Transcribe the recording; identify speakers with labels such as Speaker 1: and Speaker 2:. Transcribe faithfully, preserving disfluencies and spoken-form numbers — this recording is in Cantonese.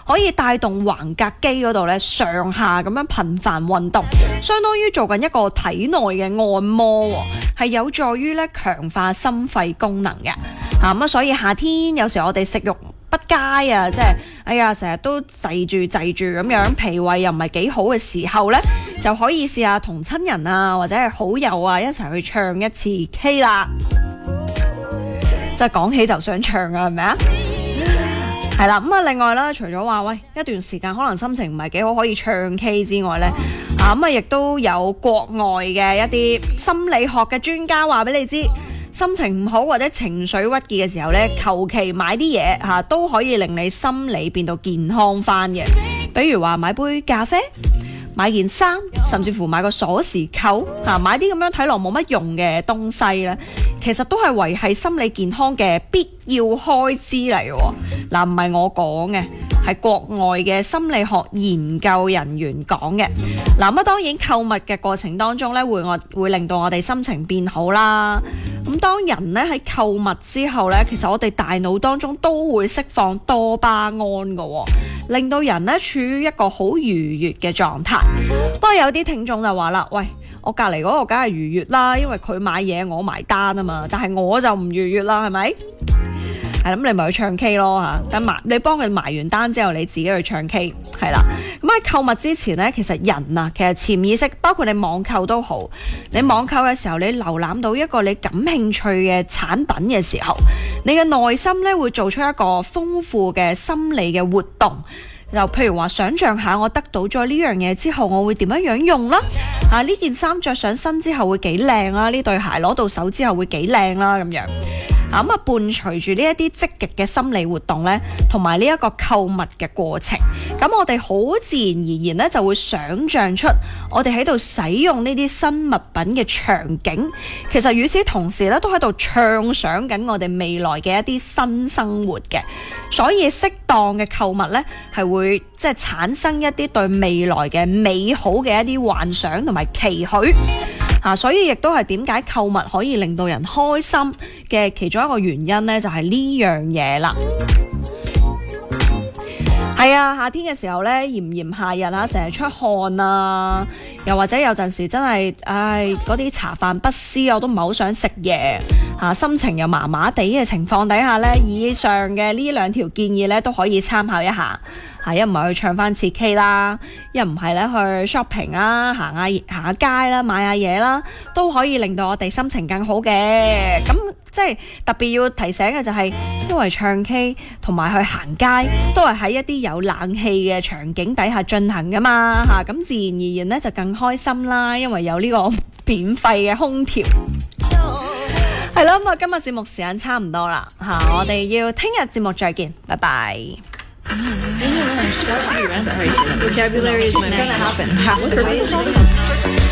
Speaker 1: 可以帶動橫膈肌嗰度咧上下咁樣頻繁運動，相當於做緊一個體內嘅按摩，係有助於咧強化心肺功能嘅。啊咁啊，所以夏天有時我哋食慾不佳啊，即係哎呀成日都滯住滯住咁樣，脾胃又唔係幾好嘅時候呢，就可以試下同親人啊或者係好友啊一齊去唱一次 K 啦。即係講起就想唱啊，係咪啊？係啦，咁啊，另外啦，除咗話喂一段時間可能心情唔係幾好可以唱 K 之外呢，啊咁啊，亦都有國外嘅一啲心理學嘅專家話俾你知。心情唔好或者情緒鬱結嘅時候呢，求其買啲嘢嚇都可以令你心理變到健康翻嘅。比如話買杯咖啡、買件衫，甚至乎買個鎖匙扣嚇，買啲咁樣睇落冇乜用嘅東西呢，其實都係維繫心理健康嘅必要開支嚟嘅。嗱，唔係我講嘅，係國外嘅心理學研究人員講嘅。嗱，咁啊當然購物嘅過程當中咧，會我會令到我哋心情變好啦。咁當人咧喺購物之後咧，其實我哋大腦當中都會釋放多巴胺嘅，令到人咧處於一個好愉悅嘅狀態。不過有啲聽眾就話啦，喂，我隔離嗰個梗係愉悅啦，因為佢買嘢我埋單啊嘛，但係我就唔愉悅啦，係咪？係咁，你咪去唱 K 咯嚇，但埋你幫佢埋完單之後，你自己去唱 K 係啦。咁喺購物之前呢，其實人啊，其實潛意識，包括你網購都好，你網購嘅時候，你瀏覽到一個你感興趣嘅產品嘅時候，你嘅內心咧會做出一個豐富嘅心理嘅活動。就譬如話，想像下我得到咗呢樣嘢之後，我會點樣樣用啦？啊，呢件衫着上身之後會幾靚啦，呢對鞋攞到手之後會幾靚啦，咁樣。咁啊，伴隨住呢一啲積極嘅心理活動呢，同埋呢一個購物嘅過程，咁我哋好自然而然呢，就會想像出我哋喺度使用呢啲新物品嘅場景。其實與此同時呢，都喺度暢想緊我哋未來嘅一啲新生活嘅。所以適當嘅購物呢，係會即係產生一啲對未來嘅美好嘅一啲幻想同埋期許。啊，所以亦都係點解購物可以令到人開心嘅其中一個原因呢，就係呢樣嘢啦。係啊，夏天嘅時候呢，炎炎夏日啊，成日出汗啊，又或者有陣時真係，唉，嗰啲茶飯不思，我都唔係好想食嘢，啊，心情又麻麻地嘅情況底下呢，以上嘅呢兩條建議呢，都可以參考一下。係一唔係去唱翻次 K 啦，一唔係咧去 shopping 啦，行下行下街啦，買下嘢啦，都可以令到我哋心情更好嘅。咁即係特別要提醒嘅就係，因為唱 K 同埋去行街都係喺一啲有冷氣嘅場景底下進行噶嘛，吓，咁自然而然咧就更開心啦，因為有呢個免費嘅空調。係啦，咁啊，今日節目時間差唔多啦，吓，我哋要聽日節目再見，拜拜。
Speaker 2: Vocabulary is going to happen.